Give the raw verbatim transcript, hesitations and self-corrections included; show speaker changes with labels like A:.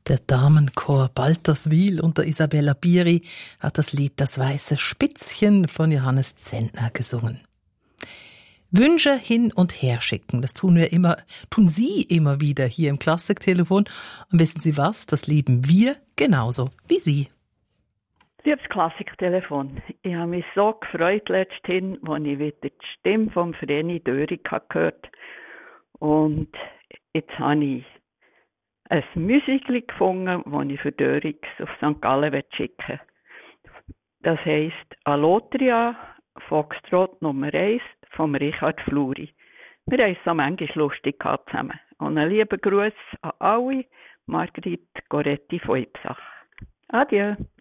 A: Der Damenchor Balterswil unter Isabella Biri hat das Lied Das weiße Spitzchen von Johannes Zentner gesungen. Wünsche hin und her schicken, das tun wir immer, tun Sie immer wieder hier im Klassiktelefon. Und wissen Sie was? Das lieben wir genauso wie Sie.
B: Liebes Klassiktelefon, ich habe mich so gefreut letzthin, als ich wieder die Stimme von Vreni Döring gehört habe. Und jetzt habe ich ein Musikli gefunden, das ich für Dörix auf Sankt Gallen schicken will. Das heisst Alotria, Foxtrot Nummer eins von Richard Fluri. Wir haben es so manchmal lustig gehabt zusammen. Und einen lieben Gruß an alle, Margrit Goretti von Ipsach. Adieu.